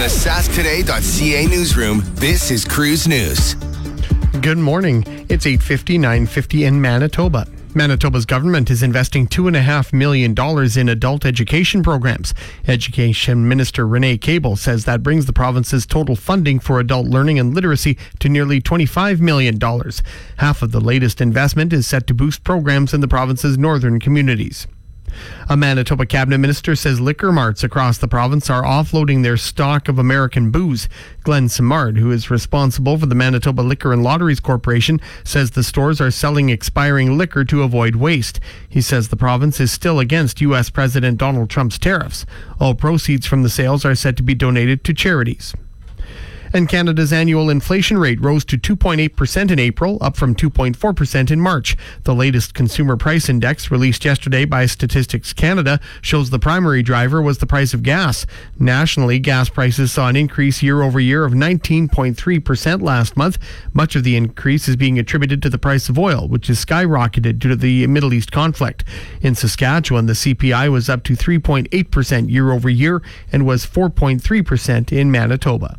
the sasktoday.ca newsroom, this is Cruise News. Good morning. It's 8:50, 9:50 in Manitoba. Manitoba's government is investing $2.5 million in adult education programs. Education Minister Renee Cable says that brings the province's total funding for adult learning and literacy to nearly $25 million. Half of the latest investment is set to boost programs in the province's northern communities. A Manitoba cabinet minister says liquor marts across the province are offloading their stock of American booze. Glenn Simard, who is responsible for the Manitoba Liquor and Lotteries Corporation, says the stores are selling expiring liquor to avoid waste. He says the province is still against U.S. President Donald Trump's tariffs. All proceeds from the sales are set to be donated to charities. And Canada's annual inflation rate rose to 2.8% in April, up from 2.4% in March. The latest consumer price index, released yesterday by Statistics Canada, shows the primary driver was the price of gas. Nationally, gas prices saw an increase year over year of 19.3% last month. Much of the increase is being attributed to the price of oil, which has skyrocketed due to the Middle East conflict. In Saskatchewan, the CPI was up to 3.8% year over year and was 4.3% in Manitoba.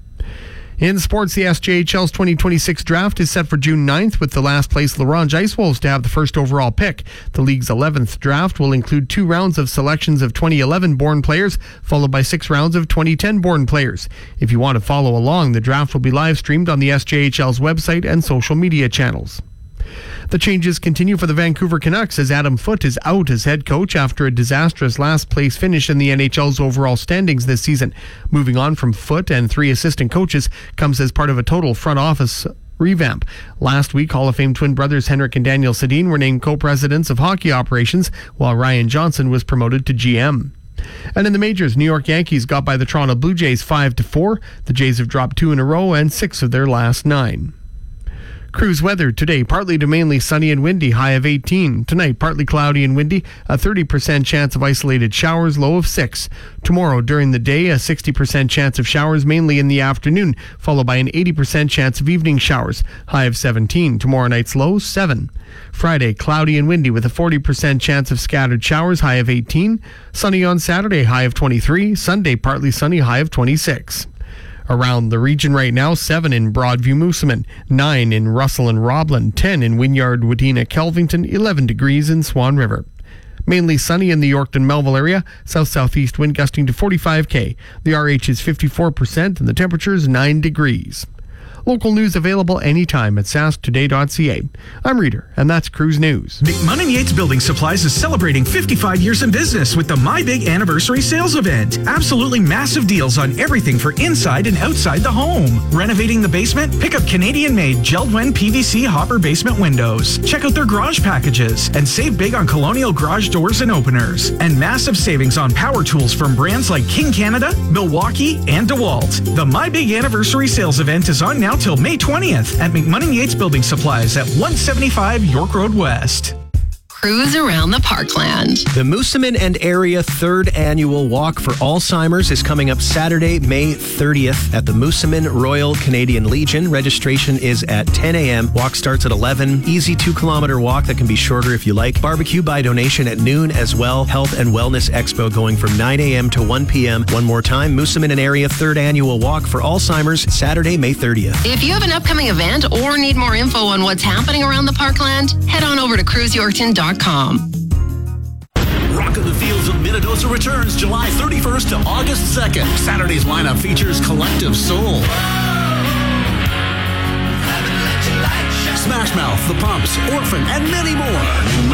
In sports, the SJHL's 2026 draft is set for June 9th, with the last place La Ronge Ice Wolves to have the first overall pick. The league's 11th draft will include 2 rounds of selections of 2011-born players, followed by 6 rounds of 2010-born players. If you want to follow along, the draft will be live-streamed on the SJHL's website and social media channels. The changes continue for the Vancouver Canucks as Adam Foote is out as head coach after a disastrous last-place finish in the NHL's overall standings this season. Moving on from Foote and 3 assistant coaches comes as part of a total front office revamp. Last week, Hall of Fame twin brothers Henrik and Daniel Sedin were named co-presidents of hockey operations, while Ryan Johnson was promoted to GM. And in the majors, New York Yankees got by the Toronto Blue Jays 5-4. The Jays have dropped 2 in a row and 6 of their last 9. Cruise weather today, partly to mainly sunny and windy, high of 18. Tonight, partly cloudy and windy, a 30% chance of isolated showers, low of 6. Tomorrow, during the day, a 60% chance of showers, mainly in the afternoon, followed by an 80% chance of evening showers, high of 17. Tomorrow night's low, 7. Friday, cloudy and windy with a 40% chance of scattered showers, high of 18. Sunny on Saturday, high of 23. Sunday, partly sunny, high of 26. Around the region right now, 7 in Broadview, Moosomin, 9 in Russell and Roblin, 10 in Wynyard, Wadena, Kelvington, 11 degrees in Swan River. Mainly sunny in the Yorkton-Melville area, south-southeast wind gusting to 45 km. The RH is 54% and the temperature is 9 degrees. Local news available anytime at sasktoday.ca. I'm Reader, and that's Cruise News. McMunn & Yates Building Supplies is celebrating 55 years in business with the My Big Anniversary Sales Event. Absolutely massive deals on everything for inside and outside the home. Renovating the basement? Pick up Canadian-made Geldwen PVC hopper basement windows. Check out their garage packages and save big on Colonial garage doors and openers. And massive savings on power tools from brands like King Canada, Milwaukee, and DeWalt. The My Big Anniversary Sales Event is on now till May 20th at McMunn & Yates Building Supplies at 175 York Road West. Cruise around the Parkland. The Moosomin and Area 3rd Annual Walk for Alzheimer's is coming up Saturday, May 30th at the Moosomin Royal Canadian Legion. Registration is at 10 a.m. Walk starts at 11. Easy 2-kilometer walk that can be shorter if you like. Barbecue by donation at noon as well. Health and Wellness Expo going from 9 a.m. to 1 p.m. One more time, Moosomin and Area 3rd Annual Walk for Alzheimer's, Saturday, May 30th. If you have an upcoming event or need more info on what's happening around the Parkland, head on over to cruiseyorkton.com. Rock of the Fields of Minnedosa returns July 31st to August 2nd. Saturday's lineup features Collective Soul, Smash Mouth, The Pumps, Orphan, and many more.